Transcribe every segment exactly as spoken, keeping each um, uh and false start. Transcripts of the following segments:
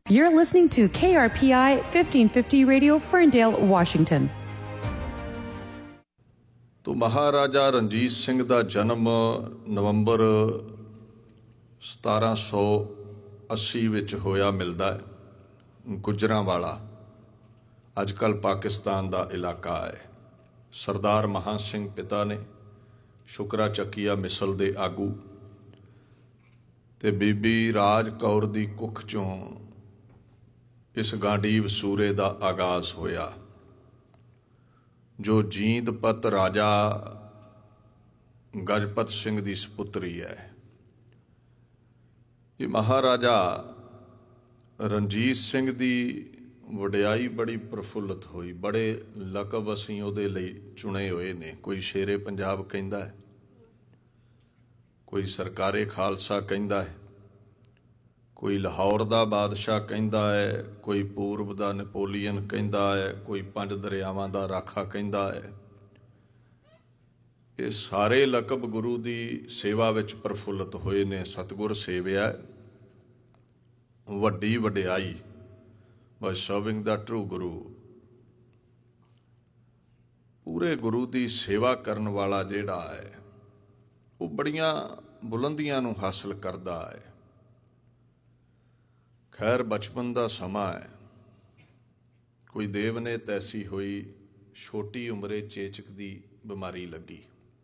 You're listening to K R P I fifteen fifty Radio, Ferndale, Washington. तो महाराजा रणजीत ਸਿੰਘ ਦਾ ਜਨਮ ਨਵੰਬਰ ਸਤਾਰਾਂ ਸੌ ਅੱਸੀ ਵਿੱਚ ਹੋਇਆ ਮਿਲਦਾ ਹੈ। ਗੁਜਰਾਂਵਾਲਾ ਅੱਜ ਕੱਲ੍ਹ ਪਾਕਿਸਤਾਨ ਦਾ ਇਲਾਕਾ ਹੈ। ਸਰਦਾਰ ਮਹਾਂ ਸਿੰਘ ਪਿਤਾ ਨੇ, ਸ਼ੁਕਰਾ ਚੱਕੀਆ ਮਿਸਲ ਦੇ ਆਗੂ, ਤੇ ਬੀਬੀ ਰਾਜ ਕੌਰ ਦੀ ਕੁੱਖ ਚੋਂ ਇਸ ਗਾਂਡੀਵ ਸੂਰੇ ਦਾ ਆਗਾਜ਼ ਹੋਇਆ, ਜੋ ਜੀਂਦਪਤ ਰਾਜਾ ਗਜਪਤ ਸਿੰਘ ਦੀ ਸਪੁੱਤਰੀ ਹੈ। ਇਹ ਮਹਾਰਾਜਾ ਰਣਜੀਤ ਸਿੰਘ ਦੀ ਵਡਿਆਈ ਬੜੀ ਪ੍ਰਫੁੱਲਤ ਹੋਈ। ਬੜੇ ਲਕਬ ਅਸੀਂ ਉਹਦੇ ਲਈ ਚੁਣੇ ਹੋਏ ਨੇ। ਕੋਈ ਸ਼ੇਰੇ ਪੰਜਾਬ ਕਹਿੰਦਾ ਹੈ, ਕੋਈ ਸਰਕਾਰੇ ਖਾਲਸਾ ਕਹਿੰਦਾ ਹੈ, ਕੋਈ ਲਾਹੌਰ ਦਾ ਬਾਦਸ਼ਾਹ ਕਹਿੰਦਾ ਹੈ, ਕੋਈ ਪੂਰਬ ਦਾ ਨੈਪੋਲੀਅਨ ਕਹਿੰਦਾ ਹੈ, ਕੋਈ ਪੰਜ ਦਰਿਆਵਾਂ ਦਾ ਰਾਖਾ ਕਹਿੰਦਾ ਹੈ। ਇਹ ਸਾਰੇ ਲਕਬ ਗੁਰੂ ਦੀ ਸੇਵਾ ਵਿੱਚ ਪ੍ਰਫੁੱਲਤ ਹੋਏ ਨੇ। ਸਤਿਗੁਰ ਸੇਵਿਆ ਵੱਡੀ ਵਡਿਆਈ, ਬਾਈ ਸਰਵਿੰਗ ਦਾ ਟਰੂ ਗੁਰੂ। ਪੂਰੇ ਗੁਰੂ ਦੀ ਸੇਵਾ ਕਰਨ ਵਾਲਾ ਜਿਹੜਾ ਹੈ ਉਹ ਬੜੀਆਂ ਬੁਲੰਦੀਆਂ ਨੂੰ ਹਾਸਲ ਕਰਦਾ ਹੈ। ਖੈਰ ਬਚਪਨ ਦਾ ਸਮਾਂ ਹੈ। ਕੋਈ ਦੇਵ ਨੇ ਤੈਸੀ ਹੋਈ, ਛੋਟੀ ਉਮਰੇ ਚੇਚਕ ਦੀ ਬਿਮਾਰੀ ਲੱਗੀ।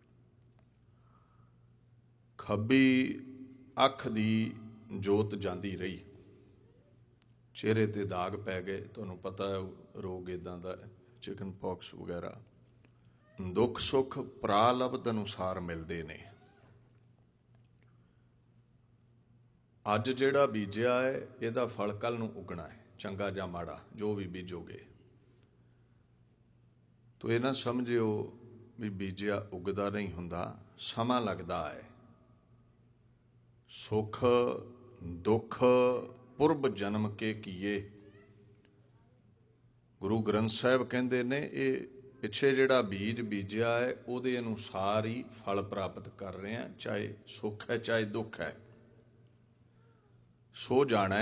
ਖੱਬੀ ਅੱਖ ਦੀ ਜੋਤ ਜਾਂਦੀ ਰਹੀ, ਚਿਹਰੇ ਤੇ ਦਾਗ ਪੈ ਗਏ। ਤੁਹਾਨੂੰ ਪਤਾ ਹੈ ਰੋਗ ਇੱਦਾਂ ਦਾ ਹੈ, ਚਿਕਨ ਪੌਕਸ ਵਗੈਰਾ। ਦੁੱਖ ਸੁੱਖ ਪ੍ਰਾਲਬਧ ਅਨੁਸਾਰ ਮਿਲਦੇ ਨੇ। ਅੱਜ ਜਿਹੜਾ ਬੀਜਿਆ ਹੈ ਇਹਦਾ ਫਲ ਕੱਲ੍ਹ ਨੂੰ ਉੱਗਣਾ ਹੈ, ਚੰਗਾ ਜਾਂ ਮਾੜਾ ਜੋ ਵੀ ਬੀਜੋਗੇ। ਤੋ ਇਹ ਨਾ ਸਮਝਿਓ ਵੀ ਬੀਜਿਆ ਉੱਗਦਾ ਨਹੀਂ ਹੁੰਦਾ, ਸਮਾਂ ਲੱਗਦਾ ਹੈ। ਸੁੱਖ ਦੁੱਖ ਪੁਰਬ ਜਨਮ ਕੇ ਕੀਏ। ਗੁਰੂ ਗ੍ਰੰਥ ਸਾਹਿਬ ਕਹਿੰਦੇ ਨੇ ਇਹ ਪਿੱਛੇ ਜਿਹੜਾ ਬੀਜ ਬੀਜਿਆ ਹੈ ਉਹਦੇ ਅਨੁਸਾਰ ਹੀ ਫਲ ਪ੍ਰਾਪਤ ਕਰ ਰਹੇ ਹਾਂ, ਚਾਹੇ ਸੁੱਖ ਹੈ ਚਾਹੇ ਦੁੱਖ ਹੈ। ਸੋ ਜਾਣਾ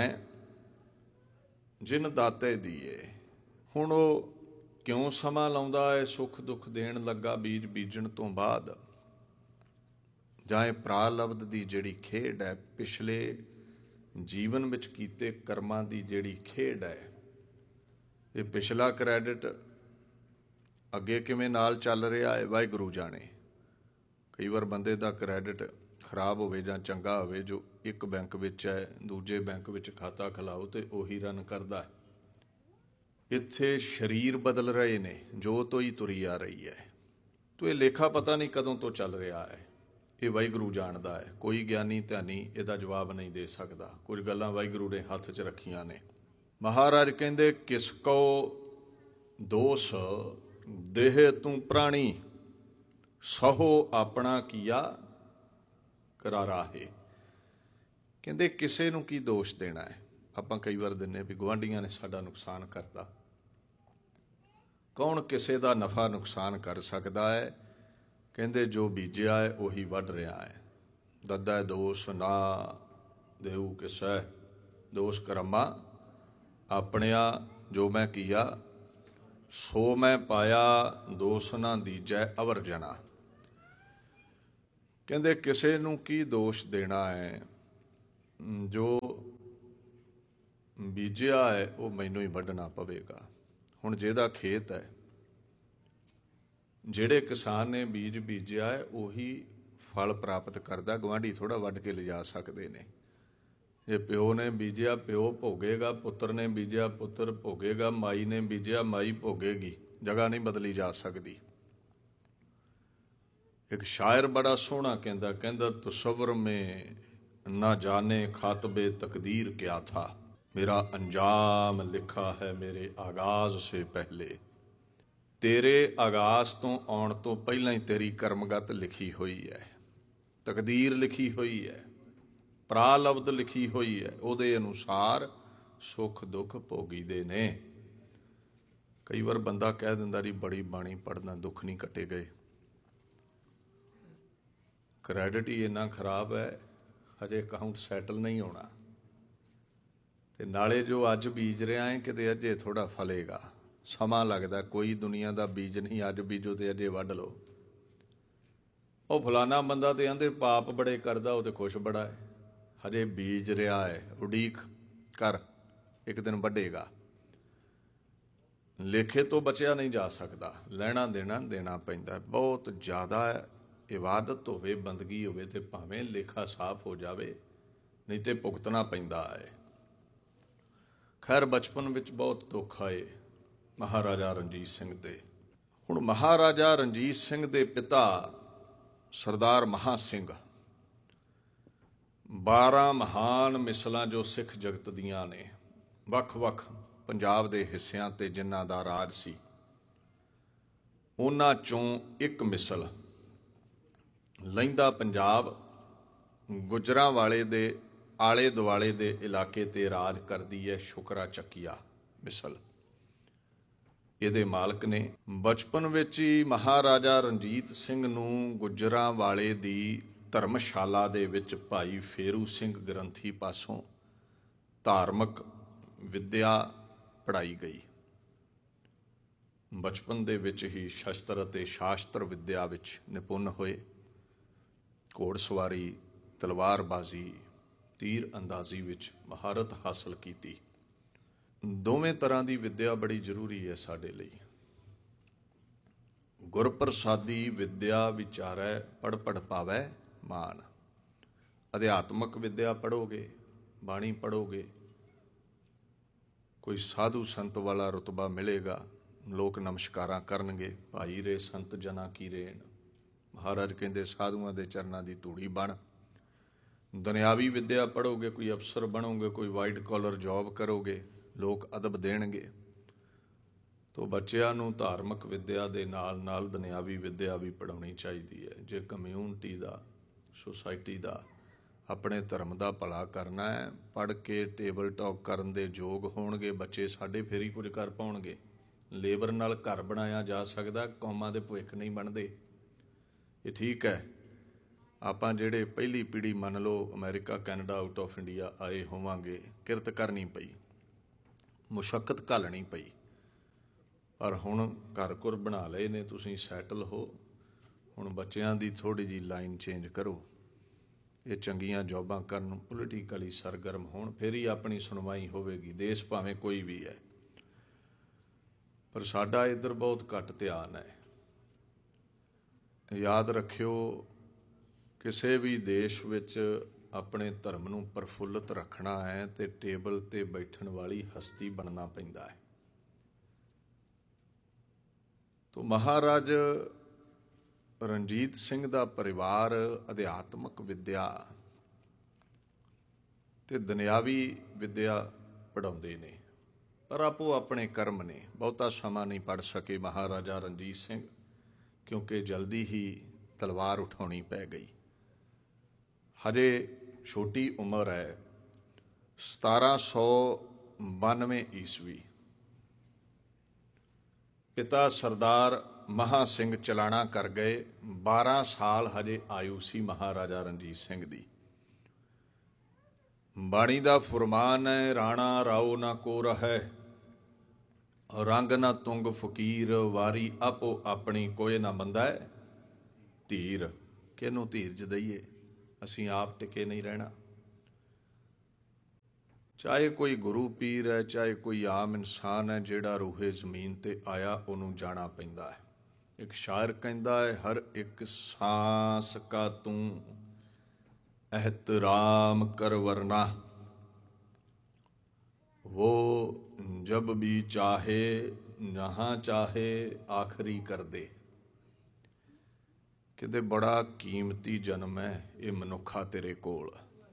ਜਿਨ ਦਾਤੇ ਦੀਏ। ਹੁਣ ਉਹ ਕਿਉਂ ਸਮਾਂ ਲਾਉਂਦਾ ਹੈ ਸੁੱਖ ਦੁੱਖ ਦੇਣ ਲੱਗਾ ਬੀਜ ਬੀਜਣ ਤੋਂ ਬਾਅਦ? ਜਾਂ ਇਹ ਪ੍ਰਾਲਬਧ ਦੀ ਜਿਹੜੀ ਖੇਡ ਹੈ, ਪਿਛਲੇ ਜੀਵਨ ਵਿੱਚ ਕੀਤੇ ਕਰਮਾਂ ਦੀ ਜਿਹੜੀ ਖੇਡ ਹੈ, ਇਹ ਪਿਛਲਾ ਕ੍ਰੈਡਿਟ ਅੱਗੇ ਕਿਵੇਂ ਨਾਲ ਚੱਲ ਰਿਹਾ ਹੈ ਵਾਹਿਗੁਰੂ ਜਾਣੇ। ਕਈ ਵਾਰ ਬੰਦੇ ਦਾ ਕ੍ਰੈਡਿਟ ਖਰਾਬ ਹੋਵੇ ਜਾਂ ਚੰਗਾ ਹੋਵੇ, ਜੋ ਇੱਕ ਬੈਂਕ ਵਿੱਚ ਹੈ ਦੂਜੇ ਬੈਂਕ ਵਿੱਚ ਖਾਤਾ ਖਿਲਾਓ ਤੇ ਉਹੀ ਰਨ ਕਰਦਾ ਹੈ। ਇੱਥੇ ਸਰੀਰ ਬਦਲ ਰਹੇ ਨੇ, ਜੋਤ ਹੀ ਤੁਰੀ ਆ ਰਹੀ ਹੈ। ਤੋ ਇਹ ਲੇਖਾ ਪਤਾ ਨਹੀਂ ਕਦੋਂ ਤੋਂ ਚੱਲ ਰਿਹਾ ਹੈ, ਇਹ ਵਾਹਿਗੁਰੂ ਜਾਣਦਾ ਹੈ। ਕੋਈ ਗਿਆਨੀ ਧਿਆਨੀ ਇਹਦਾ ਜਵਾਬ ਨਹੀਂ ਦੇ ਸਕਦਾ। ਕੁਝ ਗੱਲਾਂ ਵਾਹਿਗੁਰੂ ਨੇ ਹੱਥ 'ਚ ਰੱਖੀਆਂ ਨੇ। ਮਹਾਰਾਜ ਕਹਿੰਦੇ ਕਿਸ ਕੋ ਦੋਸ ਦੇਹ ਤੂੰ ਪ੍ਰਾਣੀ, ਸਹੋ ਆਪਣਾ ਕੀਆ ਕਰਾਰਾ ਹੈ। ਕਹਿੰਦੇ ਕਿਸੇ ਨੂੰ ਕੀ ਦੋਸ਼ ਦੇਣਾ ਹੈ। ਆਪਾਂ ਕਈ ਵਾਰ ਦਿੰਦੇ ਵੀ ਗੁਆਂਢੀਆਂ ਨੇ ਸਾਡਾ ਨੁਕਸਾਨ ਕਰਤਾ। ਕੌਣ ਕਿਸੇ ਦਾ ਨਫਾ ਨੁਕਸਾਨ ਕਰ ਸਕਦਾ ਹੈ? ਕਹਿੰਦੇ ਜੋ ਬੀਜਿਆ ਹੈ ਉਹੀ ਵੱਢ ਰਿਹਾ ਹੈ। ਦੱਦਾ ਦੋਸ਼ ਨਾ ਦੇਊ ਕਿਸੈ, ਦੋਸ਼ ਕਰਮਾ ਆਪਣਿਆ। ਜੋ ਮੈਂ ਕੀਆ ਸੋ ਮੈਂ ਪਾਇਆ, ਦੋਸ਼ ਨਾ ਦੀਜੈ ਅਵਰ ਜਨਾ। ਕਹਿੰਦੇ ਕਿਸੇ ਨੂੰ ਕੀ ਦੋਸ਼ ਦੇਣਾ ਹੈ, ਜੋ ਬੀਜਿਆ ਹੈ ਉਹ ਮੈਨੂੰ ਹੀ ਵੱਢਣਾ ਪਵੇਗਾ। ਹੁਣ ਜਿਹਦਾ ਖੇਤ ਹੈ, ਜਿਹੜੇ ਕਿਸਾਨ ਨੇ ਬੀਜ ਬੀਜਿਆ ਹੈ ਉਹੀ ਫਲ ਪ੍ਰਾਪਤ ਕਰਦਾ। ਗੁਆਂਢੀ ਥੋੜ੍ਹਾ ਵੱਢ ਕੇ ਲਿਜਾ ਸਕਦੇ ਨੇ। ਜੇ ਪਿਓ ਨੇ ਬੀਜਿਆ ਪਿਓ ਭੋਗੇਗਾ, ਪੁੱਤਰ ਨੇ ਬੀਜਿਆ ਪੁੱਤਰ ਭੋਗੇਗਾ, ਮਾਈ ਨੇ ਬੀਜਿਆ ਮਾਈ ਭੋਗੇਗੀ। ਜਗ੍ਹਾ ਨਹੀਂ ਬਦਲੀ ਜਾ ਸਕਦੀ। ਇੱਕ ਸ਼ਾਇਰ ਬੜਾ ਸੋਹਣਾ ਕਹਿੰਦਾ ਕਹਿੰਦਾ ਤਸਵਰ ਮੇਂ ਨਾ ਜਾਣੇ ਖਾਤਬੇ ਤਕਦੀਰ ਕਿਆ ਥਾ, ਮੇਰਾ ਅੰਜਾਮ ਲਿਖਾ ਹੈ ਮੇਰੇ ਆਗਾਜ਼ ਸੇ ਪਹਿਲੇ। ਤੇਰੇ ਆਗਾਜ਼ ਤੋਂ ਆਉਣ ਤੋਂ ਪਹਿਲਾਂ ਹੀ ਤੇਰੀ ਕਰਮਗਤ ਲਿਖੀ ਹੋਈ ਹੈ, ਤਕਦੀਰ ਲਿਖੀ ਹੋਈ ਹੈ, ਪ੍ਰਾਲਬਧ ਲਿਖੀ ਹੋਈ ਹੈ। ਉਹਦੇ ਅਨੁਸਾਰ ਸੁੱਖ ਦੁੱਖ ਭੋਗੀਦੇ ਨੇ। ਕਈ ਵਾਰ ਬੰਦਾ ਕਹਿ ਦਿੰਦਾ ਜੀ ਬੜੀ ਬਾਣੀ ਪੜ੍ਹਨਾ, ਦੁੱਖ ਨਹੀਂ ਕੱਟੇ ਗਏ। ਕ੍ਰੈਡਿਟ ਹੀ ਇੰਨਾ ਖਰਾਬ ਹੈ, ਹਜੇ ਅਕਾਊਂਟ ਸੈਟਲ ਨਹੀਂ ਹੋਣਾ। ਤੇ ਨਾਲੇ ਜੋ ਅੱਜ ਬੀਜ ਰਿਹਾ ਹੈ ਕਿਤੇ ਅਜੇ ਥੋੜਾ ਫਲੇਗਾ, ਸਮਾਂ ਲੱਗਦਾ। ਕੋਈ ਦੁਨੀਆ ਦਾ ਬੀਜ ਨਹੀਂ ਅੱਜ ਬੀਜੋ ਤੇ ਅਜੇ ਵੱਢ ਲਓ। ਉਹ ਫਲਾਨਾ ਬੰਦਾ ਤੇ ਕਹਿੰਦੇ ਪਾਪ ਬੜੇ ਕਰਦਾ, ਉਹ ਤੇ ਖੁਸ਼ ਬੜਾ ਹੈ, ਹਜੇ ਬੀਜ ਰਿਹਾ ਹੈ, ਉਡੀਕ ਕਰ, ਇੱਕ ਦਿਨ ਵੱਢੇਗਾ। ਲੇਖੇ ਤੋਂ ਬਚਿਆ ਨਹੀਂ ਜਾ ਸਕਦਾ, ਲੈਣਾ ਦੇਣਾ ਦੇਣਾ ਪੈਂਦਾ। ਬਹੁਤ ਜ਼ਿਆਦਾ ਇਬਾਦਤ ਹੋਵੇ, ਬੰਦਗੀ ਹੋਵੇ ਤੇ ਭਾਵੇਂ ਲੇਖਾ ਸਾਫ਼ ਹੋ ਜਾਵੇ, ਨਹੀਂ ਤੇ ਭੁਗਤਣਾ ਪੈਂਦਾ ਹੈ। ਖੈਰ ਬਚਪਨ ਵਿੱਚ ਬਹੁਤ ਦੁੱਖ ਆਏ ਮਹਾਰਾਜਾ ਰਣਜੀਤ ਸਿੰਘ ਦੇ। ਹੁਣ ਮਹਾਰਾਜਾ ਰਣਜੀਤ ਸਿੰਘ ਦੇ ਪਿਤਾ ਸਰਦਾਰ ਮਹਾਂ ਸਿੰਘ ਬਾਰਾਂ ਮਹਾਨ ਮਿਸਲਾਂ ਜੋ ਸਿੱਖ ਜਗਤ ਦੀਆਂ ਨੇ, ਵੱਖ-ਵੱਖ ਪੰਜਾਬ ਦੇ ਹਿੱਸਿਆਂ ਤੇ ਜਿਨ੍ਹਾਂ ਦਾ ਰਾਜ ਸੀ, ਉਹਨਾਂ ਚੋਂ ਇੱਕ ਮਿਸਲ ਲਹਿੰਦਾ ਪੰਜਾਬ ਗੁੱਜਰਾਂ ਵਾਲੇ ਦੇ ਆਲੇ ਦੁਆਲੇ ਦੇ ਇਲਾਕੇ ਤੇ ਰਾਜ ਕਰਦੀ ਹੈ ਸ਼ੁਕਰਾ ਚੱਕੀਆ ਮਿਸਲ। ਇਹਦੇ ਮਾਲਕ ਨੇ ਬਚਪਨ ਵਿੱਚ ਹੀ ਮਹਾਰਾਜਾ ਰਣਜੀਤ ਸਿੰਘ ਨੂੰ ਗੁੱਜਰਾਂ ਵਾਲੇ ਦੀ ਧਰਮਸ਼ਾਲਾ ਦੇ ਵਿੱਚ ਭਾਈ ਫੇਰੂ ਸਿੰਘ ਗ੍ਰੰਥੀ ਪਾਸੋਂ ਧਾਰਮਿਕ ਵਿੱਦਿਆ ਪੜ੍ਹਾਈ ਗਈ। ਬਚਪਨ ਦੇ ਵਿੱਚ ਹੀ ਸ਼ਸਤਰ ਅਤੇ ਸ਼ਾਸਤਰ ਵਿੱਦਿਆ ਵਿੱਚ ਨਿਪੁੰਨ ਹੋਏ। ਘੋੜਸਵਾਰੀ, ਤਲਵਾਰਬਾਜ਼ੀ, ਤੀਰ ਅੰਦਾਜ਼ੀ ਵਿੱਚ ਮਹਾਰਤ ਹਾਸਲ ਕੀਤੀ। ਦੋਵੇਂ ਤਰ੍ਹਾਂ ਦੀ ਵਿੱਦਿਆ ਬੜੀ ਜ਼ਰੂਰੀ ਹੈ ਸਾਡੇ ਲਈ। ਗੁਰਪ੍ਰਸਾਦੀ ਵਿੱਦਿਆ ਵਿਚਾਰੈ, ਪੜ੍ਹ ਪੜ੍ਹ ਪਾਵੈ ਮਾਨ। ਅਧਿਆਤਮਕ ਵਿੱਦਿਆ ਪੜ੍ਹੋਗੇ, ਬਾਣੀ ਪੜ੍ਹੋਗੇ, ਕੋਈ ਸਾਧੂ ਸੰਤ ਵਾਲਾ ਰੁਤਬਾ ਮਿਲੇਗਾ, ਲੋਕ ਨਮਸਕਾਰਾਂ ਕਰਨਗੇ, ਭਾਈ ਰੇ ਸੰਤ ਜਨਾਂ ਕੀ ਰੇਣ। ਮਹਾਰਾਜ ਕਹਿੰਦੇ ਸਾਧੂਆਂ ਦੇ ਚਰਨਾਂ ਦੀ ਧੂੜੀ ਬਣ। ਦੁਨਿਆਵੀ ਵਿੱਦਿਆ ਪੜ੍ਹੋਗੇ, ਕੋਈ ਅਫਸਰ ਬਣੋਗੇ, ਕੋਈ ਵਾਈਟ ਕਾਲਰ ਜੌਬ ਕਰੋਗੇ, ਲੋਕ ਅਦਬ ਦੇਣਗੇ। ਤੋ ਬੱਚਿਆਂ ਨੂੰ ਧਾਰਮਿਕ ਵਿੱਦਿਆ ਦੇ ਨਾਲ ਨਾਲ ਦੁਨਿਆਵੀ ਵਿੱਦਿਆ ਵੀ ਪੜ੍ਹਾਉਣੀ ਚਾਹੀਦੀ ਹੈ। ਜੇ ਕਮਿਊਨਿਟੀ ਦਾ, ਸੁਸਾਇਟੀ ਦਾ, ਆਪਣੇ ਧਰਮ ਦਾ ਭਲਾ ਕਰਨਾ ਹੈ, ਪੜ੍ਹ ਕੇ ਟੇਬਲ ਟਾਕ ਕਰਨ ਦੇ ਯੋਗ ਹੋਣਗੇ ਬੱਚੇ ਸਾਡੇ, ਫਿਰ ਹੀ ਕੁਝ ਕਰ ਪਾਉਣਗੇ। ਲੇਬਰ ਨਾਲ ਘਰ ਬਣਾਇਆ ਜਾ ਸਕਦਾ, ਕੌਮਾਂ ਦੇ ਭਵਿੱਖ ਨਹੀਂ ਬਣਦੇ। ਇਹ ਠੀਕ ਹੈ, ਆਪਾਂ ਜਿਹੜੇ ਪਹਿਲੀ ਪੀੜ੍ਹੀ ਮੰਨ ਲਓ America Canada out of India ਆਏ ਹੋਵਾਂਗੇ, ਕਿਰਤ ਕਰਨੀ ਪਈ, ਮੁਸ਼ੱਕਤ ਘਾਲਣੀ ਪਈ, ਪਰ ਹੁਣ ਘਰ ਘੁਰ ਬਣਾ ਲਏ ਨੇ, ਤੁਸੀਂ ਸੈਟਲ ਹੋ। ਹੁਣ ਬੱਚਿਆਂ ਦੀ ਥੋੜ੍ਹੀ ਜਿਹੀ ਲਾਈਨ ਚੇਂਜ ਕਰੋ, ਇਹ ਚੰਗੀਆਂ ਜੌਬਾਂ ਕਰਨ, ਪੋਲੀਟੀਕਲੀ ਸਰਗਰਮ ਹੋਣ, ਫਿਰ ਹੀ ਆਪਣੀ ਸੁਣਵਾਈ ਹੋਵੇਗੀ। ਦੇਸ਼ ਭਾਵੇਂ ਕੋਈ ਵੀ ਹੈ, ਪਰ ਸਾਡਾ ਇੱਧਰ ਬਹੁਤ ਘੱਟ ਧਿਆਨ ਹੈ। ਯਾਦ ਰੱਖਿਓ, ਕਿਸੇ ਵੀ ਦੇਸ਼ ਵਿੱਚ ਆਪਣੇ ਧਰਮ ਨੂੰ ਪ੍ਰਫੁੱਲਤ ਰੱਖਣਾ ਹੈ ਤੇ ਟੇਬਲ ਤੇ ਬੈਠਣ ਵਾਲੀ ਹਸਤੀ ਬਣਨਾ ਪੈਂਦਾ ਹੈ। ਤੋ ਮਹਾਰਾਜ ਰਣਜੀਤ ਸਿੰਘ ਦਾ ਪਰਿਵਾਰ ਅਧਿਆਤਮਕ ਵਿੱਦਿਆ ਤੇ ਦੁਨਿਆਵੀ ਵਿੱਦਿਆ ਪੜ੍ਹਾਉਂਦੇ ਨੇ, ਪਰ ਆਪੋ ਆਪਣੇ ਕਰਮ ਨੇ। ਬਹੁਤਾ ਸਮਾਂ ਨਹੀਂ ਪੜ੍ਹ ਸਕੇ ਮਹਾਰਾਜਾ ਰਣਜੀਤ ਸਿੰਘ, ਕਿਉਂਕਿ ਜਲਦੀ ਹੀ ਤਲਵਾਰ ਉਠਾਉਣੀ ਪੈ ਗਈ। ਹਜੇ ਛੋਟੀ ਉਮਰ ਹੈ। ਸਤਾਰਾਂ ਸੌ ਬਾਨਵੇਂ ਈਸਵੀ ਪਿਤਾ ਸਰਦਾਰ ਮਹਾਂ ਸਿੰਘ ਚਲਾਣਾ ਕਰ ਗਏ। ਬਾਰਾਂ ਸਾਲ ਹਜੇ ਆਯੂ ਸੀ ਮਹਾਰਾਜਾ ਰਣਜੀਤ ਸਿੰਘ ਦੀ। ਬਾਣੀ ਦਾ ਫੁਰਮਾਨ ਹੈ, ਰਾਣਾ ਰਾਓ ਨਾ ਕੋ ਰਹੈ, ਰੰਗ ਨਾ ਤੁੰਗ ਫਕੀਰ, ਵਾਰੀ ਆਪੋ ਆਪਣੀ ਕੋਏ ਨਾ ਬੰਦਾ ਹੈ ਧੀਰ। ਕਿਹਨੂੰ ਧੀਰਜ ਦਈਏ, ਅਸੀਂ ਆਪ ਟਿਕੇ ਨਹੀਂ ਰਹਿਣਾ। ਚਾਹੇ ਕੋਈ ਗੁਰੂ ਪੀਰ ਹੈ, ਚਾਹੇ ਕੋਈ ਆਮ ਇਨਸਾਨ ਹੈ, ਜਿਹੜਾ ਰੂਹੇ ਜ਼ਮੀਨ ਤੇ ਆਇਆ ਉਹਨੂੰ ਜਾਣਾ ਪੈਂਦਾ ਹੈ। ਇੱਕ ਸ਼ਾਇਰ ਕਹਿੰਦਾ ਹੈ, ਹਰ ਇੱਕ ਸਾਂਸ ਕਾ ਤੂੰ एहतराम कर वरना, वो जब भी चाहे जहाँ चाहे आखरी कर दे। कहते बड़ा कीमती जन्म है ये मनुखा तेरे कोल।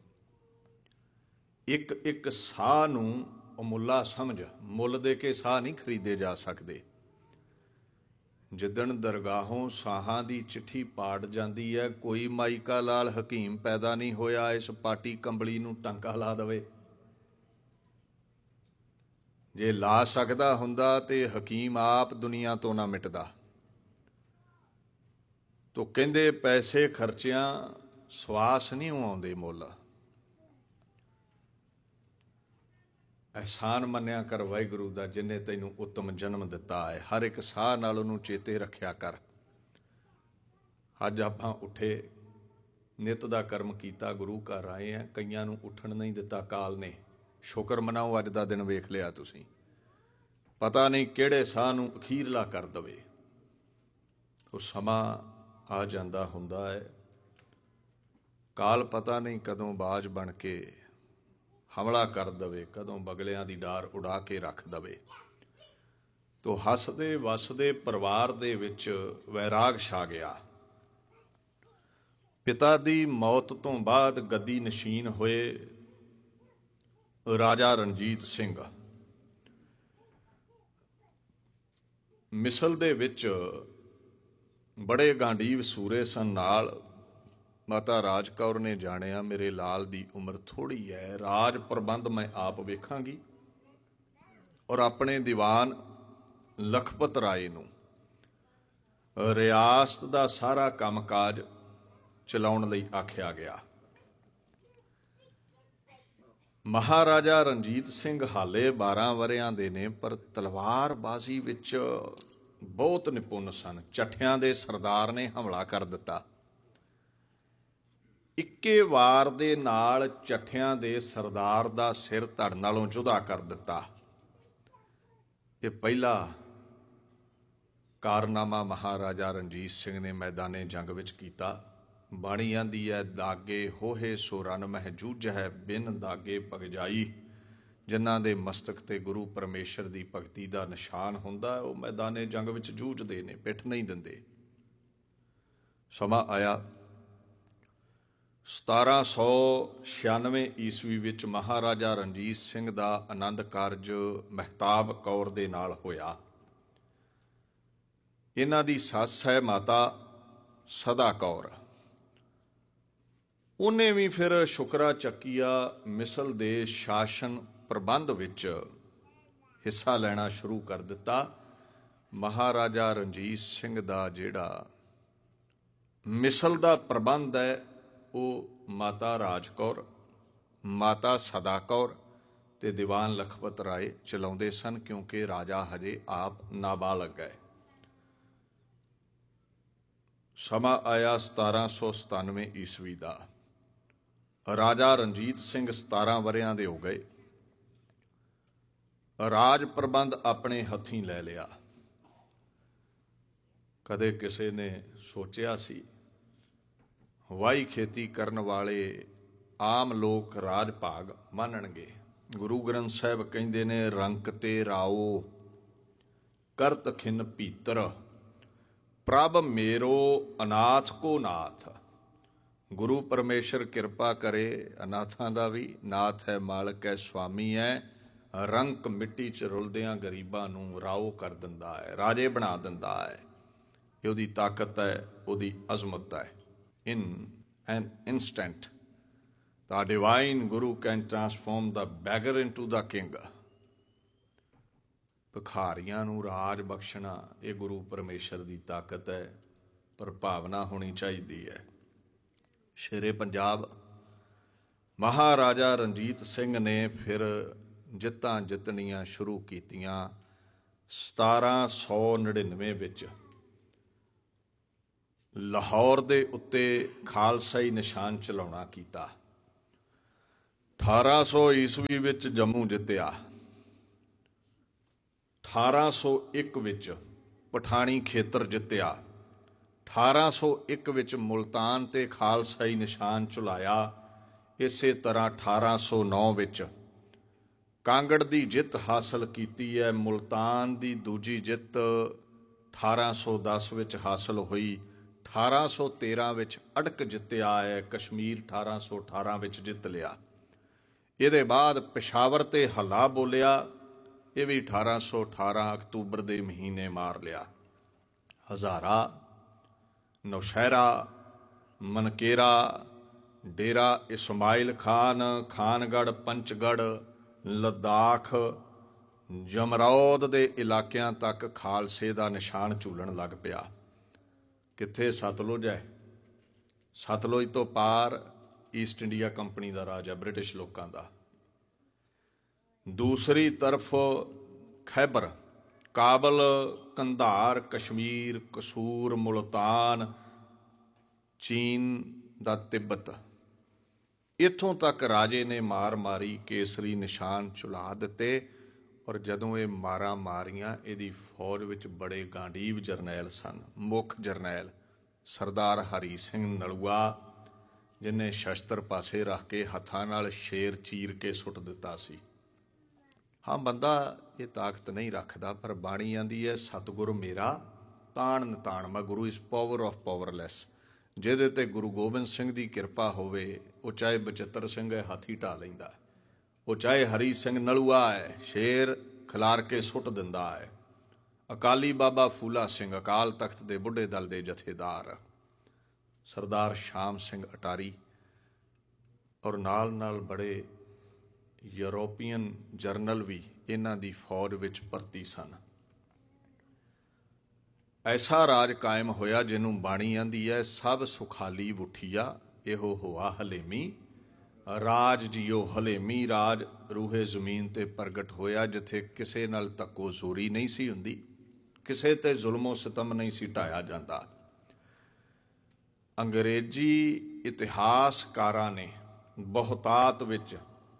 एक एक साह नूं अमुला समझ, मुल दे के साह नहीं खरीदे जा सकते। ਜਿੱਦਣ ਦਰਗਾਹੋਂ ਸਾਹਾਂ ਦੀ ਚਿੱਠੀ ਪਾੜ ਜਾਂਦੀ ਹੈ, ਕੋਈ ਮਾਈਕਾ ਲਾਲ ਹਕੀਮ ਪੈਦਾ ਨਹੀਂ ਹੋਇਆ ਇਸ ਪਾਟੀ ਕੰਬਲੀ ਨੂੰ ਟਾਂਕਾ ਲਾ ਦੇਵੇ। ਜੇ ਲਾ ਸਕਦਾ ਹੁੰਦਾ ਤੇ ਹਕੀਮ ਆਪ ਦੁਨੀਆ ਤੋਂ ਨਾ ਮਿਟਦਾ। ਤੋ ਕਹਿੰਦੇ ਪੈਸੇ ਖਰਚਿਆਂ ਸਵਾਸ ਨਹੀਂ ਆਉਂਦੇ ਮੁੱਲ। ਅਹਿਸਾਨ ਮੰਨਿਆ ਕਰ ਵਾਹਿਗੁਰੂ ਦਾ, ਜਿਨੇ ਤੈਨੂੰ ਉੱਤਮ ਜਨਮ ਦਿੱਤਾ ਹੈ। ਹਰ ਇੱਕ ਸਾਹ ਨਾਲ ਉਹਨੂੰ ਚੇਤੇ ਰੱਖਿਆ ਕਰ। ਅੱਜ ਆਪਾਂ ਉੱਠੇ, ਨਿੱਤ ਦਾ ਕਰਮ ਕੀਤਾ, ਗੁਰੂ ਘਰ ਆਏ ਆ। ਕਈਆਂ ਨੂੰ ਉੱਠਣ ਨਹੀਂ ਦਿੱਤਾ ਕਾਲ ਨੇ। ਸ਼ੁਕਰ ਮਨਾਓ, ਅੱਜ ਦਾ ਦਿਨ ਵੇਖ ਲਿਆ ਤੁਸੀਂ। ਪਤਾ ਨਹੀਂ ਕਿਹੜੇ ਸਾਹ ਨੂੰ ਅਖੀਰਲਾ ਕਰ ਦਵੇ। ਉਹ ਸਮਾਂ ਆ ਜਾਂਦਾ ਹੁੰਦਾ ਹੈ। ਕਾਲ ਪਤਾ ਨਹੀਂ ਕਦੋਂ ਬਾਜ ਬਣ ਕੇ ਹਮਲਾ ਕਰ ਦਵੇ, ਕਦੋਂ ਬਗਲਿਆਂ ਦੀ ਡਾਰ ਉਡਾ ਕੇ ਰੱਖ ਦਵੇ। ਤੋ ਹੱਸਦੇ ਵਸਦੇ ਪਰਿਵਾਰ ਦੇ ਵਿੱਚ ਵੈਰਾਗ ਛਾ ਗਿਆ। ਪਿਤਾ ਦੀ ਮੌਤ ਤੋਂ ਬਾਅਦ ਗੱਦੀ ਨਸ਼ੀਨ ਹੋਏ ਰਾਜਾ ਰਣਜੀਤ ਸਿੰਘ। ਮਿਸਲ ਦੇ ਵਿੱਚ ਬੜੇ ਗਾਂਡੀਵ ਸੂਰੇ ਸਨ। ਨਾਲ ਮਾਤਾ ਰਾਜ ਕੌਰ ਨੇ ਜਾਣਿਆ ਮੇਰੇ ਲਾਲ ਦੀ ਉਮਰ ਥੋੜ੍ਹੀ ਹੈ, ਰਾਜ ਪ੍ਰਬੰਧ ਮੈਂ ਆਪ ਵੇਖਾਂਗੀ, ਔਰ ਆਪਣੇ ਦੀਵਾਨ ਲਖਪਤ ਰਾਏ ਨੂੰ ਰਿਆਸਤ ਦਾ ਸਾਰਾ ਕੰਮਕਾਜ ਚਲਾਉਣ ਲਈ ਆਖਿਆ ਗਿਆ। ਮਹਾਰਾਜਾ ਰਣਜੀਤ ਸਿੰਘ ਹਾਲੇ ਬਾਰਾਂ ਵਰ੍ਹਿਆਂ ਦੇ ਨੇ, ਪਰ ਤਲਵਾਰਬਾਜ਼ੀ ਵਿੱਚ ਬਹੁਤ ਨਿਪੁੰਨ ਸਨ। ਚੱਠਿਆਂ ਦੇ ਸਰਦਾਰ ਨੇ ਹਮਲਾ ਕਰ ਦਿੱਤਾ। ਇੱਕੇ ਵਾਰ ਦੇ ਨਾਲ ਚੱਠਿਆਂ ਦੇ ਸਰਦਾਰ ਦਾ ਸਿਰ ਧੜ ਨਾਲੋਂ ਜੁਦਾ ਕਰ ਦਿੱਤਾ। ਇਹ ਪਹਿਲਾ ਕਾਰਨਾਮਾ ਮਹਾਰਾਜਾ ਰਣਜੀਤ ਸਿੰਘ ਨੇ ਮੈਦਾਨੇ ਜੰਗ ਵਿੱਚ ਕੀਤਾ। ਬਾਣੀ ਆਂਦੀ ਹੈ, ਦਾਗੇ ਹੋਹੇ ਸੋ ਰਨ ਮਹਿ ਜੂਝੈ, ਬਿਨ ਦਾਗੇ ਪਗਜਾਈ। ਜਿਨ੍ਹਾਂ ਦੇ ਮਸਤਕ ਤੇ ਗੁਰੂ ਪਰਮੇਸ਼ਰ ਦੀ ਭਗਤੀ ਦਾ ਨਿਸ਼ਾਨ ਹੁੰਦਾ, ਉਹ ਮੈਦਾਨੇ ਜੰਗ ਵਿੱਚ ਜੂਝਦੇ ਨੇ, ਪਿੱਠ ਨਹੀਂ ਦਿੰਦੇ। ਸਮਾਂ ਆਇਆ ਸਤਾਰਾਂ ਸੌ ਛਿਆਨਵੇਂ ਈਸਵੀ ਵਿੱਚ ਮਹਾਰਾਜਾ ਰਣਜੀਤ ਸਿੰਘ ਦਾ ਆਨੰਦ ਕਾਰਜ ਮਹਿਤਾਬ ਕੌਰ ਦੇ ਨਾਲ ਹੋਇਆ। ਇਹਨਾਂ ਦੀ ਸੱਸ ਹੈ ਮਾਤਾ ਸਦਾ ਕੌਰ। ਉਹਨੇ ਵੀ ਫਿਰ ਸ਼ੁਕਰਾ ਚੱਕੀਆ ਮਿਸਲ ਦੇ ਸ਼ਾਸਨ ਪ੍ਰਬੰਧ ਵਿੱਚ ਹਿੱਸਾ ਲੈਣਾ ਸ਼ੁਰੂ ਕਰ ਦਿੱਤਾ। ਮਹਾਰਾਜਾ ਰਣਜੀਤ ਸਿੰਘ ਦਾ ਜਿਹੜਾ ਮਿਸਲ ਦਾ ਪ੍ਰਬੰਧ ਹੈ, ਉਹ ਮਾਤਾ ਰਾਜ ਕੌਰ, ਮਾਤਾ ਸਦਾ ਕੌਰ ਤੇ ਦੀਵਾਨ ਲਖਪਤ ਰਾਏ ਚਲਾਉਂਦੇ ਸਨ, ਕਿਉਂਕਿ ਰਾਜਾ ਹਜੇ ਆਪ ਨਾਬਾਲਗ ਹੈ। ਸਮਾਂ ਆਇਆ ਸਤਾਰਾਂ ਸੌ ਸਤਾਨਵੇਂ ਈਸਵੀ ਦਾ। ਰਾਜਾ ਰਣਜੀਤ ਸਿੰਘ ਸਤਾਰਾਂ ਵਰ੍ਹਿਆਂ ਦੇ ਹੋ ਗਏ। ਰਾਜ ਪ੍ਰਬੰਧ ਆਪਣੇ ਹੱਥੀਂ ਲੈ ਲਿਆ। ਕਦੇ ਕਿਸੇ ਨੇ ਸੋਚਿਆ ਸੀ ਵਾਹੀ ਖੇਤੀ ਕਰਨ ਵਾਲੇ ਆਮ ਲੋਕ ਰਾਜ ਭਾਗ ਮੰਨਣਗੇ? ਗੁਰੂ ਗ੍ਰੰਥ ਸਾਹਿਬ ਕਹਿੰਦੇ ਨੇ, ਰੰਕ ਤੇ ਰਾਓ ਕਰਤ ਖਿਨ ਭੀਤਰ, ਪ੍ਰਭ ਮੇਰੋ ਅਨਾਥ ਕੋ ਨਾਥ। ਗੁਰੂ ਪਰਮੇਸ਼ਰ ਕਿਰਪਾ ਕਰੇ, ਅਨਾਥਾਂ ਦਾ ਵੀ ਨਾਥ ਹੈ, ਮਾਲਕ ਹੈ, ਸੁਆਮੀ ਹੈ। ਰੰਕ ਮਿੱਟੀ 'ਚ ਰੁਲਦਿਆਂ ਗਰੀਬਾਂ ਨੂੰ ਰਾਓ ਕਰ ਦਿੰਦਾ ਹੈ, ਰਾਜੇ ਬਣਾ ਦਿੰਦਾ ਹੈ। ਇਹ ਉਹਦੀ ਤਾਕਤ ਹੈ, ਉਹਦੀ ਅਜ਼ਮਤ ਹੈ। In an instant, the divine Guru can transform the beggar into the king. ਭਿਖਾਰੀਆਂ ਨੂੰ ਰਾਜ ਬਖਸ਼ਣਾ, ਇਹ ਗੁਰੂ ਪਰਮੇਸ਼ਰ ਦੀ ਤਾਕਤ ਹੈ, ਪਰ ਭਾਵਨਾ ਹੋਣੀ ਚਾਹੀਦੀ ਹੈ। ਸ਼ੇਰੇ ਪੰਜਾਬ ਮਹਾਰਾਜਾ ਰਣਜੀਤ ਸਿੰਘ ਨੇ ਫਿਰ ਜਿੱਤਾਂ ਜਿੱਤਣੀਆਂ ਸ਼ੁਰੂ ਕੀਤੀਆਂ। ਸਤਾਰਾਂ ਸੌ ਨੜਿਨਵੇਂ ਵਿੱਚ ਲਾਹੌਰ ਦੇ ਉੱਤੇ ਖਾਲਸਾਈ ਨਿਸ਼ਾਨ ਚਲਾਉਣਾ ਕੀਤਾ। ਅਠਾਰਾਂ ਸੌ ਈਸਵੀ ਵਿੱਚ ਜੰਮੂ ਜਿੱਤਿਆ। ਅਠਾਰਾਂ ਸੌ ਇੱਕ ਵਿੱਚ ਪਠਾਣੀ ਖੇਤਰ ਜਿੱਤਿਆ। ਅਠਾਰਾਂ ਸੌ ਇੱਕ ਵਿੱਚ ਮੁਲਤਾਨ ਤੇ ਖਾਲਸਾਈ ਨਿਸ਼ਾਨ ਝੁਲਾਇਆ। ਇਸੇ ਤਰ੍ਹਾਂ ਅਠਾਰਾਂ ਸੌ ਨੌ ਵਿੱਚ ਕਾਂਗੜ ਦੀ ਜਿੱਤ ਹਾਸਲ ਕੀਤੀ ਹੈ। ਮੁਲਤਾਨ ਦੀ ਦੂਜੀ ਜਿੱਤ ਅਠਾਰਾਂ ਸੌ ਦਸ ਵਿੱਚ ਹਾਸਲ ਹੋਈ। ਅਠਾਰਾਂ ਸੌ ਤੇਰਾਂ ਵਿੱਚ ਅੜਕ ਜਿੱਤਿਆ ਹੈ। ਕਸ਼ਮੀਰ ਅਠਾਰਾਂ ਸੌ ਅਠਾਰਾਂ ਵਿੱਚ ਜਿੱਤ ਲਿਆ। ਇਹਦੇ ਬਾਅਦ ਪਿਸ਼ਾਵਰ ਤੇ ਹੱਲਾ ਬੋਲਿਆ, ਇਹ ਵੀ ਅਠਾਰਾਂ ਸੌ ਅਠਾਰਾਂ ਅਕਤੂਬਰ ਦੇ ਮਹੀਨੇ ਮਾਰ ਲਿਆ। ਹਜ਼ਾਰਾ, ਨੌਸ਼ਹਿਰਾ, ਮਨਕੇਰਾ, ਡੇਰਾ ਇਸਮਾਇਲ ਖਾਨ, ਖਾਨਗੜ੍ਹ, ਪੰਚਗੜ੍ਹ, ਲੱਦਾਖ, ਜਮਰੌਦ ਦੇ ਇਲਾਕਿਆਂ ਤੱਕ ਖਾਲਸੇ ਦਾ ਨਿਸ਼ਾਨ ਝੂਲਣ ਲੱਗ ਪਿਆ। ਕਿੱਥੇ ਸਤਲੁਜ ਹੈ, ਸਤਲੁਜ ਤੋਂ ਪਾਰ ਈਸਟ ਇੰਡੀਆ ਕੰਪਨੀ ਦਾ ਰਾਜ ਹੈ, ਬ੍ਰਿਟਿਸ਼ ਲੋਕਾਂ ਦਾ। दूसरी तरफ खैबर, काबल, कंधार, कश्मीर, कसूर, मुल्तान, चीन दा तिब्बत, इत्थों तक राजे ने मार मारी, केसरी निशान चुला दिते। और जदों ये मारा मारियां, इहदी फौज विच बड़े गांडीव जरनैल सन। मुख जरनैल सरदार हरी सिंह नलूआ, जिन्हें शस्त्र पासे रख के हत्थां नाल शेर चीर के सुट दिता सी। हाँ, बंदा ये ताकत नहीं रखता, पर बाणी आंदी है सतगुर मेरा ताण नताण। मैं गुरु इज पावर ऑफ पावरलैस। जिहदे ते गुरु गोबिंद सिंह दी किरपा होवे, वो चाहे बचित्र सिंह है हाथी ढा लैंदा है, वो चाहे हरी सिंह नलूआ है शेर खिलार के सुट दिंदा है। अकाली बाबा फूला सिंह, अकाल तख्त दे बुढ़े दल दे जथेदार सरदार शाम सिंह अटारी, और नाल नाल बड़े यूरोपीयन जरनल भी इन्हां दी फौज विच भर्ती सन। ऐसा राज कायम होया जिन्हों बाणी आंदी है सब सुखाली उठिया, इहो होआ हलेमी। राज जियो हलेमी, राज रूहे जमीन ते प्रगट होया, जिथे किसे नाल तक्को जोरी नहीं सी हुंदी, किसे ते जुल्मो सितम नहीं सी ढाया जांदा। अंग्रेजी इतिहासकारां ने बहुतात विच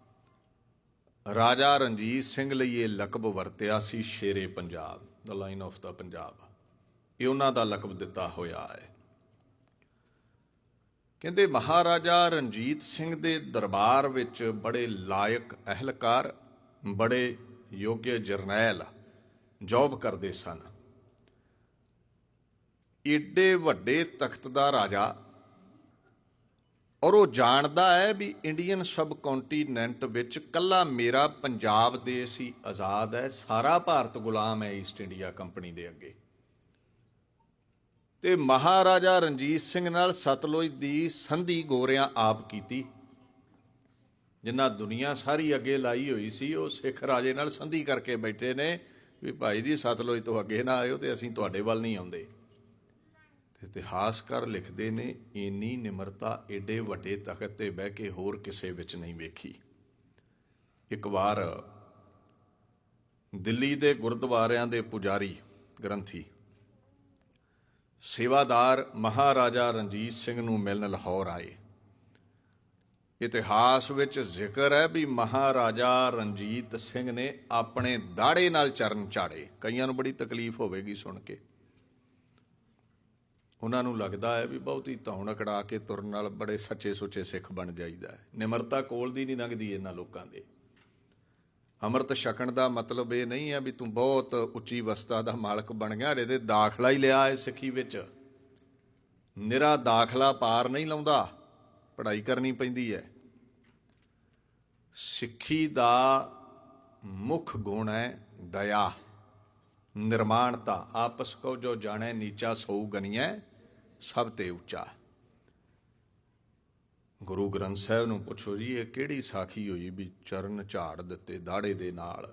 राजा रणजीत सिंह लई ये लकब वरतिया सी शेरे Punjab, the line of the Punjab. ये उन्हां दा लकब दिता होया है। कहते महाराजा रणजीत सिंह दे दरबार विच बड़े लायक अहलकार, बड़े योग्य जरनैल जॉब करते सन। एडे वड्डे तख्त दा राजा, और वो जानदा है भी इंडियन सब कॉन्टीनेंट विच कल्ला मेरा पंजाब देश ही आज़ाद है, सारा भारत गुलाम है ईस्ट इंडिया कंपनी दे अगे। ते महाराजा रणजीत सिंह नाल सतलुज दी संधि गोरियां आप कीती। जिन्ना दुनिया सारी अगे लाई हुई सी, वो सिख राजे नाल संधि करके बैठे ने भी भाई जी सतलुज तो अगे ना आयो ते असीं तुहाडे वल नहीं आउंदे। इतिहासकार लिखते ने इन्नी निमरता एडे वड्डे तख्त ते बह के होर किसे विच नहीं वेखी। एक बार दिल्ली दे गुरुद्वारियां दे पुजारी ग्रंथी सेवादार महाराजा रणजीत सिंह नूं मिलण लाहौर आए। इतिहास विच जिक्र है भी महाराजा रणजीत सिंह ने अपने दाड़े नाल चरण झाड़े। कईयां नूं बड़ी तकलीफ होवेगी सुन के, उन्हां नूं लगदा है भी बहुती धौण अकड़ा के तुरन नाल बड़े सच्चे सुच्चे सिख बन जाईदा है। निमरता कोल दी नहीं लंघदी इन्हां लोकां दे। अमृत छकण दा मतलब ये नहीं है भी तू बहुत उच्ची अवस्था दा मालक बन गया, इहदे दाखला ही लिया है सिੱਖੀ विच। निरा दाखला पार नहीं लाउंदा, पढ़ाई करनी पैंदी है। सिੱਖੀ दा मुख गुण है दया, निर्माणता। आपस को जो जाने नीचा सऊ गनिए सब ते उच्चा। गुरु ग्रंथ साहब नूं पुछो जी ये किहड़ी साखी होई भी चरण झाड़ दिते दाड़े दे नाल।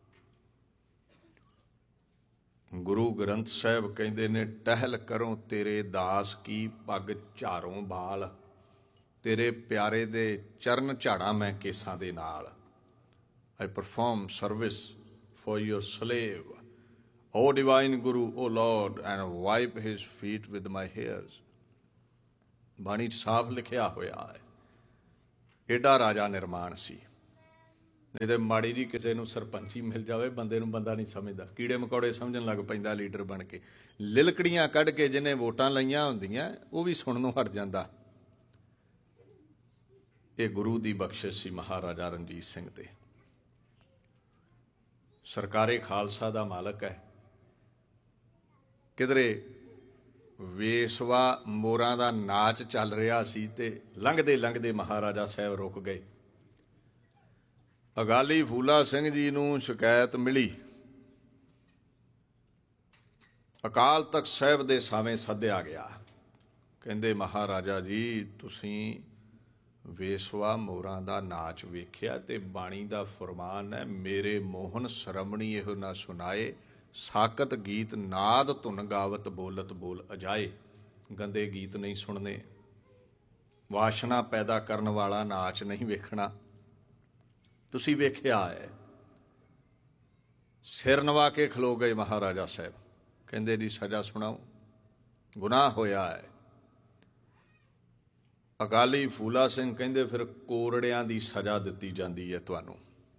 गुरु ग्रंथ साहब कहंदे ने टहल करो तेरे दास की पग झारों बाल, तेरे प्यारे दे चरण झाड़ा मैं केसां दे नाल। I perform service for your slave O divine Guru, O Lord, and wipe his feet with my hairs। बाणी साफ लिखिया होया है। एडा राजा निर्माण सी। नहीं तो माड़ी जी किसी नूं सरपंची मिल जाए बंदे नूं बंदा नहीं समझदा, कीड़े मकौड़े समझण लग पैंदा लीडर बन के। लिलकड़ियां कढ़ के जिन्हें वोटां लईआं हुंदियां वो भी सुणनों हट जांदा। ये गुरु दी बख्शिश सी महाराजा रणजीत सिंह ते। सरकारे खालसा दा मालक है। किधरे वेसवा मोरां दा नाच चल रहा सी ते लंघदे लंघदे महाराजा साहब रुक गए। अकाली फूला सिंह जी नूं शिकायत मिली। अकाल तख्त साहब दे सावें सद्दिया गया। कहंदे महाराजा जी तुसीं वेसवा मोरां दा नाच वेखिया ते बाणी दा फरमान है मेरे मोहन सरमणी इहो ना सुनाए, साकत गीत नाद धुन गावत बोलत बोल अजाए। गंदे गीत नहीं सुनने, वाशना पैदा करन वाला नाच नहीं वेखना। तुसी वेखिया है ਸਿਰ ਨਵਾ ਕੇ ਖਲੋ ਗਏ ਮਹਾਰਾਜਾ ਸਾਹਿਬ। ਕਹਿੰਦੇ ਜੀ ਸਜ਼ਾ ਸੁਣਾਓ, ਗੁਨਾਹ ਹੋਇਆ ਹੈ। ਅਕਾਲੀ ਫੂਲਾ ਸਿੰਘ ਕਹਿੰਦੇ ਫਿਰ ਕੋਰੜਿਆਂ ਦੀ ਸਜ਼ਾ ਦਿੱਤੀ ਜਾਂਦੀ ਹੈ ਤੁਹਾਨੂੰ।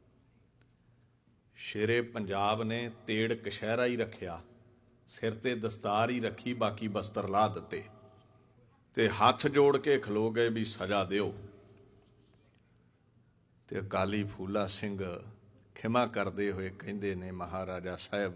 ਸ਼ੇਰੇ ਪੰਜਾਬ ਨੇ ਤੇੜ ਕਸ਼ਹਿਰਾ ਹੀ ਰੱਖਿਆ, ਸਿਰ ਤੇ ਦਸਤਾਰ ਹੀ ਰੱਖੀ, ਬਾਕੀ ਬਸਤਰ ਲਾ ਦਿੱਤੇ ਤੇ ਹੱਥ ਜੋੜ ਕੇ ਖਲੋ ਗਏ ਵੀ ਸਜ਼ਾ ਦਿਓ। ਤੇ ਅਕਾਲੀ ਫੂਲਾ ਸਿੰਘ ਖਿਮਾ ਕਰਦੇ ਹੋਏ ਕਹਿੰਦੇ ਨੇ ਮਹਾਰਾਜਾ ਸਾਹਿਬ,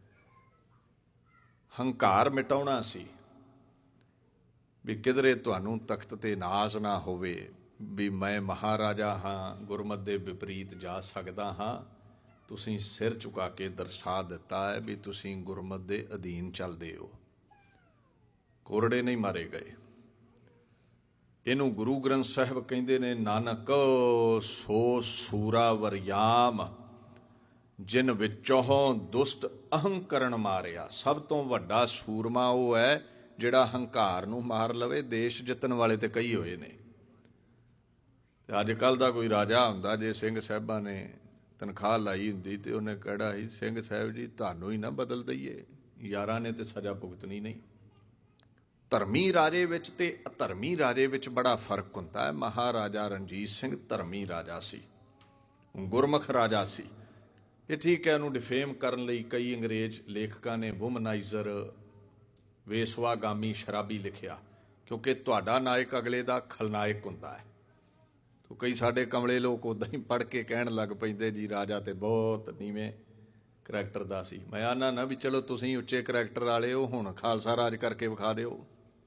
ਹੰਕਾਰ ਮਿਟਾਉਣਾ ਸੀ ਵੀ ਕਿਧਰੇ ਤੁਹਾਨੂੰ ਤਖਤ ਤੇ ਨਾਜ਼ ਨਾ ਹੋਵੇ ਵੀ ਮੈਂ ਮਹਾਰਾਜਾ ਹਾਂ, ਗੁਰਮਤਿ ਦੇ ਵਿਪਰੀਤ ਜਾ ਸਕਦਾ ਹਾਂ। ਤੁਸੀਂ ਸਿਰ ਝੁਕਾ ਕੇ ਦਰਸਾ ਦਿੱਤਾ ਹੈ ਵੀ ਤੁਸੀਂ ਗੁਰਮਤਿ ਦੇ ਅਧੀਨ ਚੱਲਦੇ ਹੋ। ਕੋਰੜੇ ਨਹੀਂ ਮਾਰੇ ਗਏ। ਇਹਨੂੰ ਗੁਰੂ ਗ੍ਰੰਥ ਸਾਹਿਬ ਕਹਿੰਦੇ ਨੇ, ਨਾਨਕ ਸੋ ਸੂਰਾ ਵਰਿਆਮ ਜਿਨ ਵਿੱਚੋਂ ਦੁਸ਼ਟ ਅਹੰਕਰਨ ਮਾਰਿਆ। ਸਭ ਤੋਂ ਵੱਡਾ ਸੂਰਮਾ ਉਹ ਹੈ ਜਿਹੜਾ ਹੰਕਾਰ ਨੂੰ ਮਾਰ ਲਵੇ। ਦੇਸ਼ ਜਿੱਤਣ ਵਾਲੇ ਤੇ ਕਈ ਹੋਏ ਨੇ। ਤੇ ਅੱਜ ਕੱਲ੍ਹ ਦਾ ਕੋਈ ਰਾਜਾ ਹੁੰਦਾ, ਜੇ ਸਿੰਘ ਸਾਹਿਬਾਂ ਨੇ ਤਨਖਾਹ ਲਾਈ ਹੁੰਦੀ ਤੇ ਉਹਨੇ ਕਿਹੜਾ ਸੀ, ਸਿੰਘ ਸਾਹਿਬ ਜੀ ਤੁਹਾਨੂੰ ਹੀ ਨਾ ਬਦਲ ਦਈਏ, ਯਾਰਾਂ ਨੇ ਤੇ ਸਜ਼ਾ ਭੁਗਤਣੀ ਨਹੀਂ। ਧਰਮੀ ਰਾਜੇ ਵਿੱਚ ਤੇ ਅਧਰਮੀ ਰਾਜੇ ਵਿੱਚ ਬੜਾ ਫਰਕ ਹੁੰਦਾ ਹੈ। ਮਹਾਰਾਜਾ ਰਣਜੀਤ ਸਿੰਘ ਧਰਮੀ ਰਾਜਾ ਸੀ, ਗੁਰਮੁਖ ਰਾਜਾ ਸੀ। ਇਹ ਠੀਕ ਹੈ, ਉਹਨੂੰ ਡਿਫੇਮ ਕਰਨ ਲਈ ਕਈ ਅੰਗਰੇਜ਼ ਲੇਖਕਾਂ ਨੇ ਵੂਮਨਾਈਜ਼ਰ, ਵੇਸਵਾਗਾਮੀ, ਸ਼ਰਾਬੀ ਲਿਖਿਆ, ਕਿਉਂਕਿ ਤੁਹਾਡਾ ਨਾਇਕ ਅਗਲੇ ਦਾ ਖਲਨਾਇਕ ਹੁੰਦਾ ਹੈ। ਤੋ ਕਈ ਸਾਡੇ ਕਮਲੇ ਲੋਕ ਉੱਦਾਂ ਹੀ ਪੜ੍ਹ ਕੇ ਕਹਿਣ ਲੱਗ ਪੈਂਦੇ ਜੀ ਰਾਜਾ ਤੇ ਬਹੁਤ ਨੀਵੇਂ ਕਰੈਕਟਰ ਦਾ ਸੀ। ਮੈਂ ਆਨਾ ਨਾ ਵੀ ਚਲੋ ਤੁਸੀਂ ਉੱਚੇ ਕਰੈਕਟਰ ਵਾਲੇ ਹੋ, ਹੁਣ ਖਾਲਸਾ ਰਾਜ ਕਰਕੇ ਵਿਖਾ ਦਿਓ।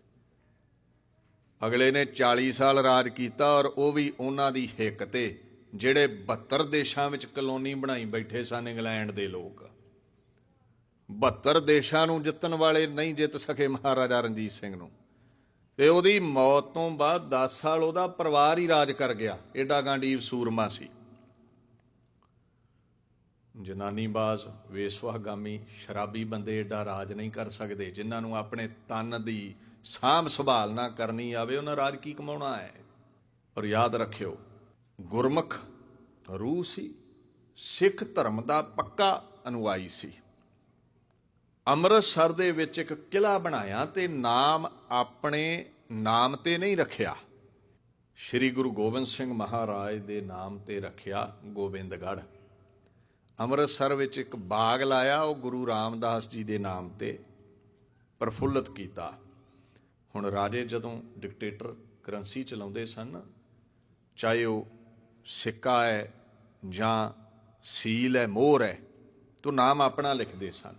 ਅਗਲੇ ਨੇ ਚਾਲੀ ਸਾਲ ਰਾਜ ਕੀਤਾ, ਔਰ ਉਹ ਵੀ ਉਹਨਾਂ ਦੀ ਹਿੱਕ ਤੇ ਜਿਹੜੇ ਬਹੱਤਰ ਦੇਸ਼ਾਂ ਵਿੱਚ ਕਲੋਨੀ ਬਣਾਈ ਬੈਠੇ ਸਨ ਇੰਗਲੈਂਡ ਦੇ ਲੋਕ। ਬਹੱਤਰ ਦੇਸ਼ਾਂ ਨੂੰ ਜਿੱਤਣ ਵਾਲੇ ਨਹੀਂ ਜਿੱਤ ਸਕੇ ਮਹਾਰਾਜਾ ਰਣਜੀਤ ਸਿੰਘ ਨੂੰ। ਤੇ ਉਹਦੀ ਮੌਤ ਤੋਂ ਬਾਅਦ ਦਸ ਸਾਲ ਉਹਦਾ ਪਰਿਵਾਰ ਹੀ ਰਾਜ ਕਰ ਗਿਆ। ਏਡਾ ਗਾਂਡੀਵ ਸੂਰਮਾ ਸੀ। ਜਨਾਨੀਬਾਜ਼, ਵੇਸਵਾਗਾਮੀ, ਸ਼ਰਾਬੀ ਬੰਦੇ ਏਡਾ ਰਾਜ ਨਹੀਂ ਕਰ ਸਕਦੇ। ਜਿਨ੍ਹਾਂ ਨੂੰ ਆਪਣੇ ਤਨ ਦੀ ਸਾਂਭ ਸੰਭਾਲ ਨਾ ਕਰਨੀ ਆਵੇ, ਉਹਨਾਂ ਰਾਜ ਕੀ ਕਮਾਉਣਾ ਹੈ। ਔਰ ਯਾਦ ਰੱਖਿਓ, ਗੁਰਮੁਖ ਰੂਹ ਸੀ, ਸਿੱਖ ਧਰਮ ਦਾ ਪੱਕਾ ਅਨੁਆਈ ਸੀ। ਅੰਮ੍ਰਿਤਸਰ ਦੇ ਵਿੱਚ ਇੱਕ ਕਿਲ੍ਹਾ ਬਣਾਇਆ ਤੇ ਨਾਮ ਆਪਣੇ ਨਾਮ ਤੇ ਨਹੀਂ ਰੱਖਿਆ, ਸ਼੍ਰੀ ਗੁਰੂ ਗੋਬਿੰਦ ਸਿੰਘ ਮਹਾਰਾਜ ਦੇ ਨਾਮ ਤੇ ਰੱਖਿਆ, ਗੋਬਿੰਦਗੜ੍ਹ। ਅੰਮ੍ਰਿਤਸਰ ਵਿੱਚ ਇੱਕ ਬਾਗ ਲਾਇਆ, ਉਹ ਗੁਰੂ ਰਾਮਦਾਸ ਜੀ ਦੇ ਨਾਮ ਤੇ ਪ੍ਰਫੁੱਲਤ ਕੀਤਾ। ਹੁਣ ਰਾਜੇ ਜਦੋਂ ਡਿਕਟੇਟਰ ਕਰੰਸੀ ਚਲਾਉਂਦੇ ਸਨ, ਚਾਹੇ ਉਹ ਸਿੱਕਾ ਹੈ ਜਾਂ ਸੀਲ ਹੈ, ਮੋਹਰ ਹੈ, ਤਾਂ ਨਾਮ ਆਪਣਾ ਲਿਖਦੇ ਸਨ।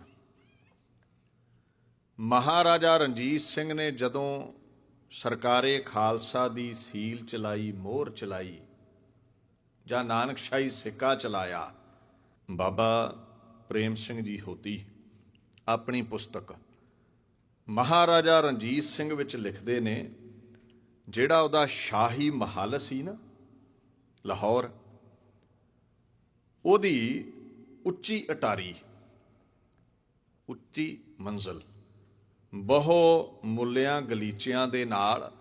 ਮਹਾਰਾਜਾ ਰਣਜੀਤ ਸਿੰਘ ਨੇ ਜਦੋਂ ਸਰਕਾਰੇ ਖਾਲਸਾ ਦੀ ਸੀਲ ਚਲਾਈ, ਮੋਹਰ ਚਲਾਈ, ਜਾਂ ਨਾਨਕਸ਼ਾਹੀ ਸਿੱਕਾ ਚਲਾਇਆ, ਬਾਬਾ ਪ੍ਰੇਮ ਸਿੰਘ ਜੀ ਹੋਤੀ ਆਪਣੀ ਪੁਸਤਕ ਮਹਾਰਾਜਾ ਰਣਜੀਤ ਸਿੰਘ ਵਿੱਚ ਲਿਖਦੇ ਨੇ, ਜਿਹੜਾ ਉਹਦਾ ਸ਼ਾਹੀ ਮਹੱਲ ਸੀ ਨਾ ਲਾਹੌਰ, ਉਹਦੀ ਉੱਚੀ ਅਟਾਰੀ, ਉੱਚੀ ਮੰਜ਼ਲ ਬਹੁ ਮੁੱਲਿਆਂ ਗਲੀਚਿਆਂ ਦੇ ਨਾਲ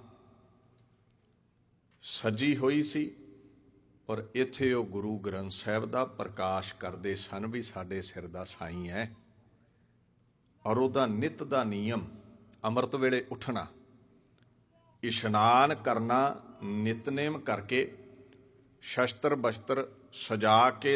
ਸਜੀ ਹੋਈ ਸੀ। ਔਰ ਇੱਥੇ ਉਹ ਗੁਰੂ ਗ੍ਰੰਥ ਸਾਹਿਬ ਦਾ ਪ੍ਰਕਾਸ਼ ਕਰਦੇ ਸਨ ਵੀ ਸਾਡੇ ਸਿਰ ਦਾ ਸਾਈਂ ਹੈ। ਔਰ ਉਹਦਾ ਨਿੱਤ ਦਾ ਨਿਯਮ ਅੰਮ੍ਰਿਤ ਵੇਲੇ ਉੱਠਣਾ, ਇਸ਼ਨਾਨ ਕਰਨਾ, ਨਿਤਨੇਮ ਕਰਕੇ, ਸ਼ਸਤਰ ਬਸਤਰ ਸਜਾ ਕੇ